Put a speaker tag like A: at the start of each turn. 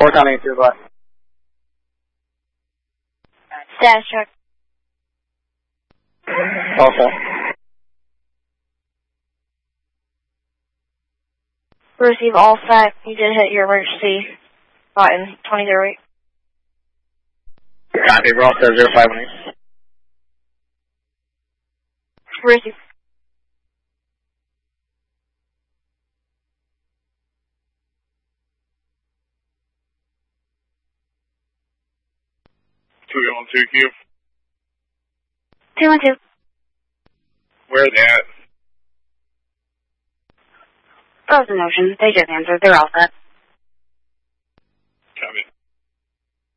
A: work on A2, but...
B: Status check.
A: Okay.
B: Receive all set. You did hit your emergency button, 2008.
A: Copy, we're all set, 0518.
B: Receive.
C: On 2Q.
B: 212.
C: Where are they at?
B: Frozen Ocean. They just answered. They're all set.